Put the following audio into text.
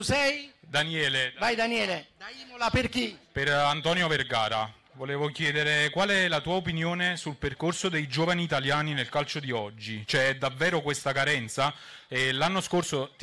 Sei? Daniele, Vai Daniele. Da Imola per chi? per Antonio Vergara. Volevo chiedere qual è la tua opinione sul percorso dei giovani italiani nel calcio di oggi. C'è davvero questa carenza? L'anno scorso